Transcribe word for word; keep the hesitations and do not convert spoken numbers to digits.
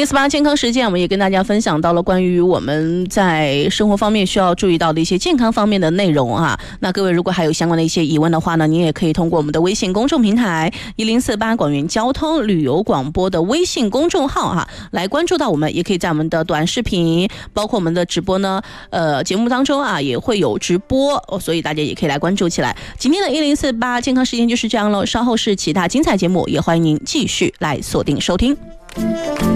四八健康实践，我们也跟大家分享到了关于我们在生活方面需要注意到的一些健康方面的内容啊。那各位如果还有相关的一些疑问的话呢，您也可以通过我们的微信公众平台一零四八广元交通旅游广播的微信公众号哈、啊，来关注到我们，也可以在我们的短视频，包括我们的直播呢，呃，节目当中啊也会有直播、哦、所以大家也可以来关注起来。今天的一零四八健康实践就是这样喽，稍后是其他精彩节目，也欢迎您继续来锁定收听。